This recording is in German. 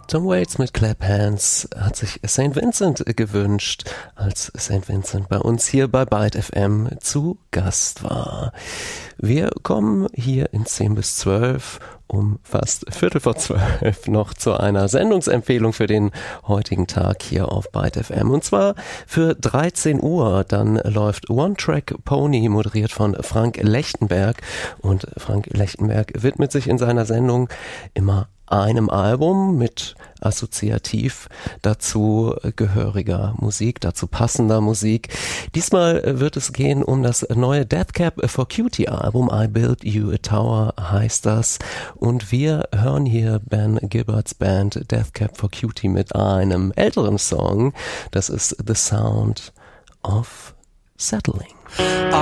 Tom Waits mit Clap Hands hat sich St. Vincent gewünscht, als St. Vincent bei uns hier bei Byte FM zu Gast war. Wir kommen hier in 10 bis 12 um fast 11:45 noch zu einer Sendungsempfehlung für den heutigen Tag hier auf Byte FM. Und zwar für 13 Uhr. Dann läuft One Track Pony, moderiert von Frank Lechtenberg. Und Frank Lechtenberg widmet sich in seiner Sendung immer einem Album mit assoziativ dazu gehöriger Musik, dazu passender Musik. Diesmal wird es gehen um das neue Death Cab for Cutie Album. I Built You a Tower heißt das. Und wir hören hier Ben Gibberts Band Death Cab for Cutie mit einem älteren Song. Das ist The Sound of Settling.